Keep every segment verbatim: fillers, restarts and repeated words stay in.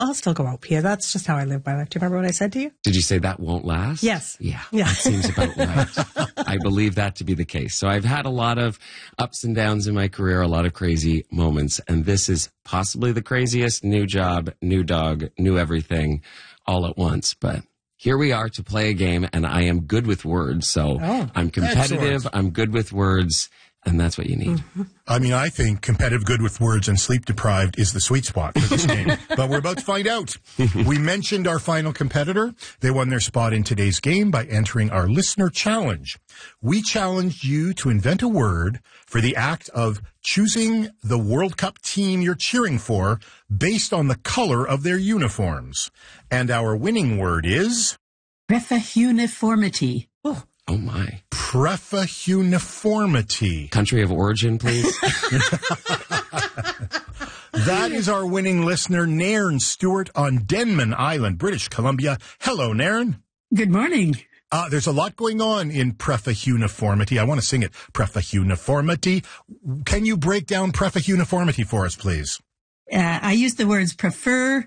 I'll still go out, Pia. That's just how I live my life. Do you remember what I said to you? Did you say that won't last? Yes. Yeah. Yeah. That seems about right. I believe that to be the case. So I've had a lot of ups and downs in my career, a lot of crazy moments, and this is possibly the craziest. New job, new dog, new everything, all at once. But here we are to play a game, and I am good with words. So Oh, I'm competitive. excellent. I'm good with words, and that's what you need. Mm-hmm. I mean, I think competitive, good with words, and sleep deprived is the sweet spot for this game. But we're about to find out. We mentioned our final competitor. They won their spot in today's game by entering our listener challenge. We challenged you to invent a word for the act of choosing the World Cup team you're cheering for based on the color of their uniforms. And our winning word is Prefahuniformity. Oh, Oh, my. prefahuniformity. Country of origin, please. That is our winning listener, Nairn Stewart on Denman Island, British Columbia. Hello, Nairn. Good morning. Uh, there's a lot going on in prefahuniformity. I want to sing it. Prefahuniformity. Can you break down prefahuniformity for us, please? Uh, I use the words prefer,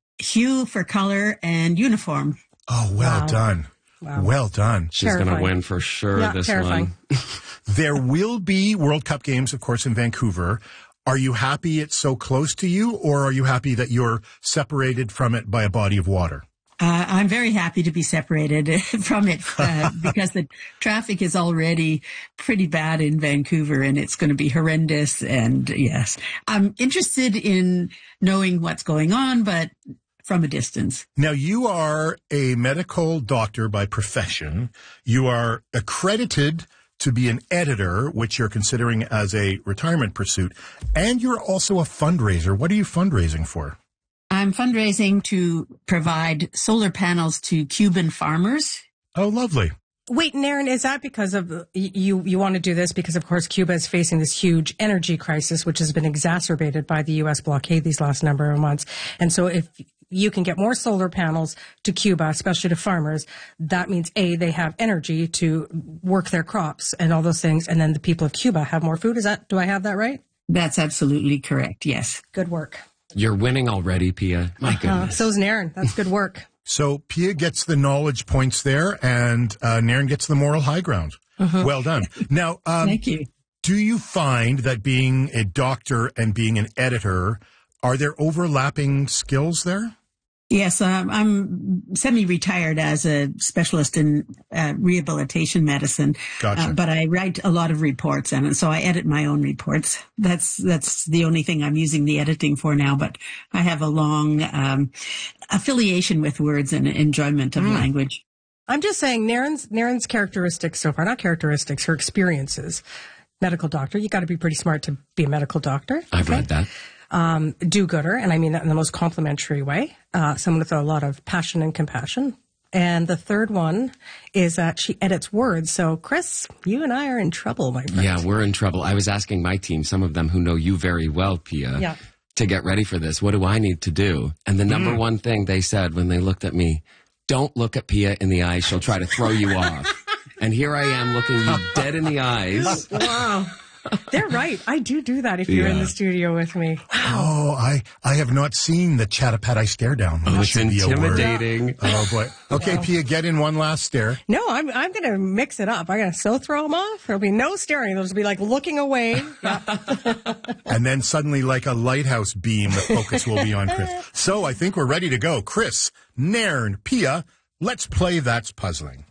hue for color, and uniform. Oh, well Wow. done. Wow. Well done. She's going to Terrifying. win for sure, Yeah, this terrifying. one. There will be World Cup games, of course, in Vancouver. Are you happy it's so close to you, or are you happy that you're separated from it by a body of water? Uh, I'm very happy to be separated from it uh, because the traffic is already pretty bad in Vancouver and it's going to be horrendous. And yes, I'm interested in knowing what's going on, but from a distance. Now, you are a medical doctor by profession. You are accredited to be an editor, which you're considering as a retirement pursuit. And you're also a fundraiser. What are you fundraising for? I'm fundraising to provide solar panels to Cuban farmers. Oh, lovely. Wait, Nairn, is that because of the- you? You want to do this because, of course, Cuba is facing this huge energy crisis, which has been exacerbated by the U S blockade these last number of months. And so, if you can get more solar panels to Cuba, especially to farmers, that means A, they have energy to work their crops and all those things, and then the people of Cuba have more food. Is that? Do I have that right? That's absolutely correct. Yes. Good work. You're winning already, Pia. My Uh, goodness. so's Nairn. That's good work. So Pia gets the knowledge points there, and uh, Nairn gets the moral high ground. Well done. Now, um, Thank you. do you find that being a doctor and being an editor, are there overlapping skills there? Yes, um, I'm semi-retired as a specialist in uh, rehabilitation medicine, Gotcha. uh, but I write a lot of reports, and so I edit my own reports. That's that's the only thing I'm using the editing for now. But I have a long um, affiliation with words and enjoyment of language. I'm just saying, Nairn's Nairn's characteristics so far, not characteristics, her experiences. Medical doctor, you got to be pretty smart to be a medical doctor. I've okay? read that. Um, do-gooder, and I mean that in the most complimentary way. Uh, someone with a lot of passion and compassion. And the third one is that she edits words. So, Chris, you and I are in trouble, my friend. Yeah, we're in trouble. I was asking my team, some of them who know you very well, Pia, Yeah. to get ready for this. What do I need to do? And the number one thing they said when they looked at me, don't look at Pia in the eyes. She'll try to throw you off. And here I am looking you dead in the eyes. Wow. They're right. I do do that if you're in Yeah. the studio with me. Oh, I, I have not seen the Chatapati stare down. Oh, That it's should be a word. intimidating. Oh, boy. Okay, Pia, get in one last stare. No, I'm I'm going to mix it up. I'm going to so throw them off. There'll be no staring. There'll just be like looking away. Yeah. And then suddenly, like a lighthouse beam, the focus will be on Chris. So I think we're ready to go. Chris, Nairn, Pia, let's play That's Puzzling.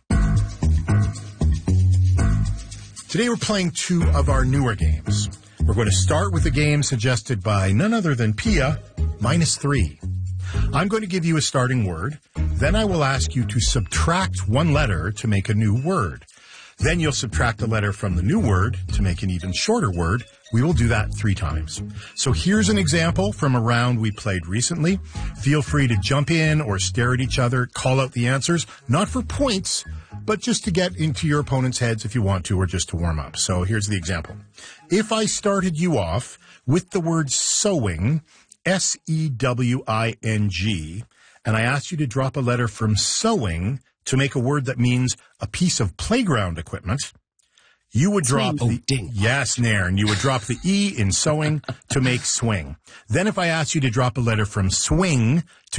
Today we're playing two of our newer games. We're going to start with a game suggested by none other than Pia, minus three. I'm going to give you a starting word. Then I will ask you to subtract one letter to make a new word. Then you'll subtract a letter from the new word to make an even shorter word. We will do that three times. So here's an example from a round we played recently. Feel free to jump in or stare at each other, call out the answers, not for points, but just to get into your opponent's heads if you want to, or just to warm up. So here's the example. If I started you off with the word sewing, S E W I N G, and I asked you to drop a letter from sewing to make a word that means a piece of playground equipment, You would drop Swing. the Oh, ding. Yes, Nairn. You would drop the E in sewing to make swing. Then if I asked you to drop a letter from swing to